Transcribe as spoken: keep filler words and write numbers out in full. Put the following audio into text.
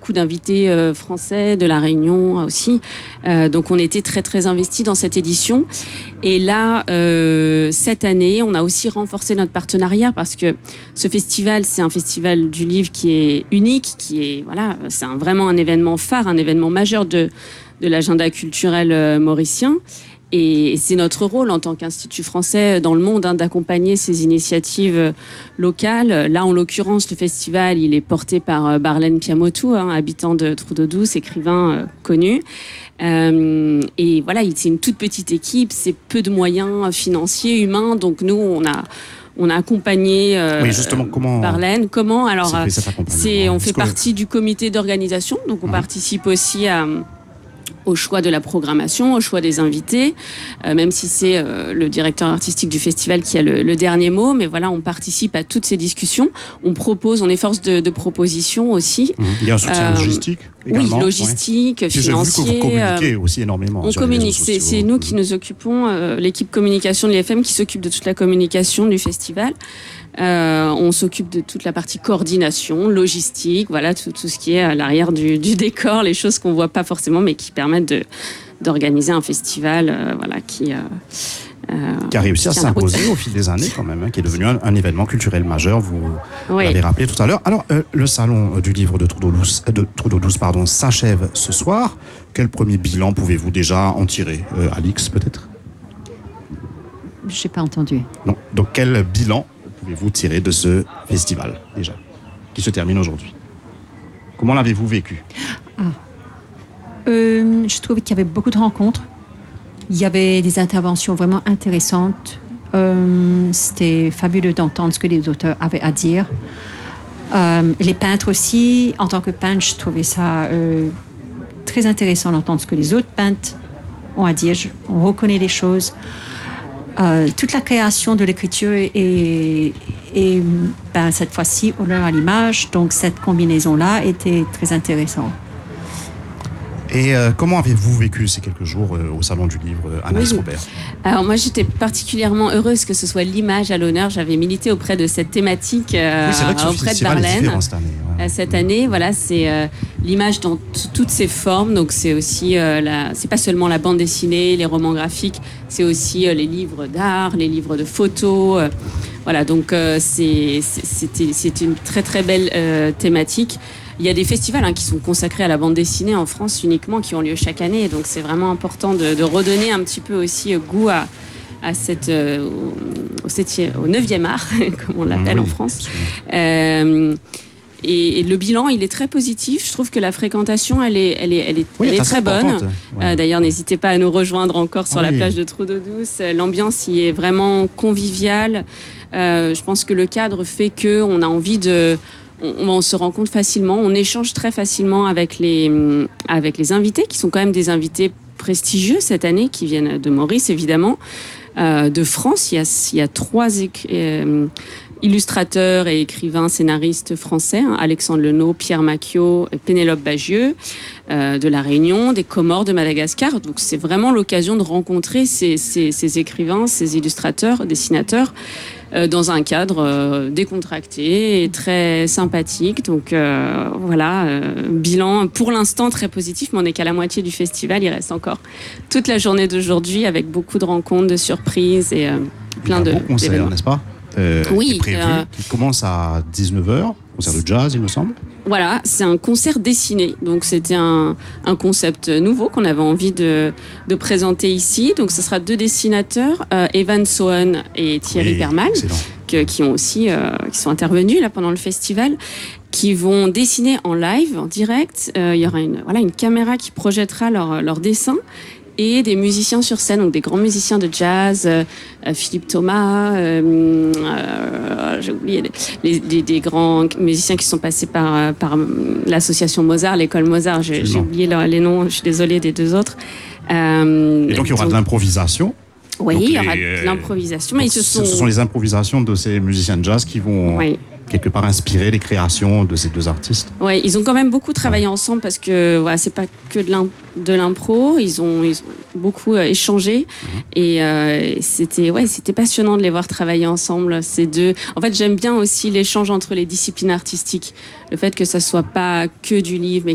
beaucoup d'invités euh, français, de La Réunion aussi. Euh, donc on était très très investis dans cette édition. Et là, euh, cette année, on a aussi renforcé notre partenariat parce que ce festival, c'est un festival du livre qui est unique, qui est voilà, c'est un, vraiment un événement phare, un événement majeur de de l'agenda culturel euh, mauricien. Et c'est notre rôle en tant qu'Institut français dans le monde hein, d'accompagner ces initiatives locales. Là, en l'occurrence, le festival, il est porté par euh, Barlène Piamotou, hein, habitant de Trou-d'Eau-Douce, écrivain euh, connu. Euh, et voilà, c'est une toute petite équipe, c'est peu de moyens financiers, humains. Donc nous, on a... On a accompagné euh, oui, justement, comment Barlène. Comment Alors, c'est fait c'est, on fait partie du comité d'organisation, donc on mmh. participe aussi à, au choix de la programmation, au choix des invités, euh, même si c'est euh, le directeur artistique du festival qui a le, le dernier mot. Mais voilà, on participe à toutes ces discussions. On propose, on est force de, de proposition aussi. Mmh. Il y a un soutien euh, logistique également. Oui, logistique, ouais. financier. J'ai vu que vous communiquez aussi énormément. On communique. C'est, c'est nous qui nous occupons, euh, l'équipe communication de l'I F M qui s'occupe de toute la communication du festival. Euh, on s'occupe de toute la partie coordination, logistique, voilà, tout, tout ce qui est à l'arrière du, du décor, les choses qu'on voit pas forcément, mais qui permettent de, d'organiser un festival, euh, voilà, qui, euh, euh, qui a réussi à s'imposer au fil des années quand même, hein, qui est devenu un, un événement culturel majeur. Vous oui. l'avez rappelé tout à l'heure. Alors, euh, le salon du livre de Trou-d'Eau-Douce, de Trou-d'Eau-Douce, pardon, s'achève ce soir. Quel premier bilan pouvez-vous déjà en tirer, euh, Alix, peut-être? J'ai pas entendu. Non. Donc, quel bilan pouvez-vous tirer de ce festival, déjà, qui se termine aujourd'hui? Comment l'avez-vous vécu? ah. euh, Je trouvais qu'il y avait beaucoup de rencontres. Il y avait des interventions vraiment intéressantes. Euh, c'était fabuleux d'entendre ce que les auteurs avaient à dire. Euh, les peintres aussi. En tant que peintre, je trouvais ça euh, très intéressant d'entendre ce que les autres peintres ont à dire. Je, on reconnaît les choses. Euh, toute la création de l'écriture et, et ben, cette fois-ci honneur à l'image, donc cette combinaison-là était très intéressante. Et euh, comment avez-vous vécu ces quelques jours euh, au Salon du Livre, Anaïs oui. Robert? Alors moi j'étais particulièrement heureuse que ce soit l'image à l'honneur. J'avais milité auprès de cette thématique euh, oui, c'est vrai que auprès de Barlène cette année. Ouais. Cette année, voilà, c'est euh, l'image dans t- toutes ses formes. Donc c'est aussi euh, la, c'est pas seulement la bande dessinée, les romans graphiques, c'est aussi euh, les livres d'art, les livres de photos. Euh, voilà, donc euh, c'est, c'est, c'était, c'est une très très belle euh, thématique. Il y a des festivals hein, qui sont consacrés à la bande dessinée en France uniquement, qui ont lieu chaque année. Donc c'est vraiment important de, de redonner un petit peu aussi goût à, à cette, euh, au, septième, au neuvième art, comme on l'appelle oui, en France. Euh, et, et le bilan, il est très positif. Je trouve que la fréquentation, elle est, elle est, elle est, oui, elle est très bonne. Ouais. Euh, d'ailleurs, n'hésitez pas à nous rejoindre encore sur oui. la plage de Trou-d'Eau-Douce. L'ambiance y est vraiment conviviale. Euh, je pense que le cadre fait qu'on a envie de... On, on se rencontre facilement, on échange très facilement avec les, avec les invités, qui sont quand même des invités prestigieux cette année, qui viennent de Maurice, évidemment. Euh, de France, il y a, il y a trois éc- euh, illustrateurs et écrivains, scénaristes français, hein, Alexandre Lenot, Pierre Macchio et Pénélope Bagieux, euh, de La Réunion, des Comores, de Madagascar. Donc c'est vraiment l'occasion de rencontrer ces, ces, ces écrivains, ces illustrateurs, dessinateurs, euh, dans un cadre euh, décontracté et très sympathique. Donc euh, voilà, euh, bilan pour l'instant très positif, mais on n'est qu'à la moitié du festival. Il reste encore toute la journée d'aujourd'hui avec beaucoup de rencontres, de surprises et euh, plein de... Un beau concert, n'est-ce pas? Euh, oui, qui est prévu, euh, qui commence à dix-neuf heures, concert de jazz, il me semble. Voilà, c'est un concert dessiné. Donc, c'était un, un concept nouveau qu'on avait envie de, de présenter ici. Donc, ce sera deux dessinateurs, euh, Evan Sohn et Thierry oui, Perman, que, qui ont aussi, euh, qui sont intervenus là pendant le festival, qui vont dessiner en live, en direct. Euh, il y aura une, voilà, une caméra qui projettera leurs leur dessins. Et des musiciens sur scène, donc des grands musiciens de jazz, euh, Philippe Thomas, euh, euh, j'ai oublié, les, des, des grands musiciens qui sont passés par, par l'association Mozart, l'école Mozart, j'ai, j'ai oublié leur, les noms, je suis désolée des deux autres. Euh, Et donc il y aura donc, de l'improvisation. Oui, donc il y aura les, de l'improvisation. Mais ils se sont... Ce sont les improvisations de ces musiciens de jazz qui vont... Oui. quelque part inspiré les créations de ces deux artistes. Oui, ils ont quand même beaucoup travaillé ouais. ensemble parce que voilà, c'est pas que de, l'im- de l'impro, ils ont, ils ont beaucoup euh, échangé mmh. et euh, c'était, ouais, c'était passionnant de les voir travailler ensemble. Ces deux. En fait, j'aime bien aussi l'échange entre les disciplines artistiques, le fait que ça soit pas que du livre, mais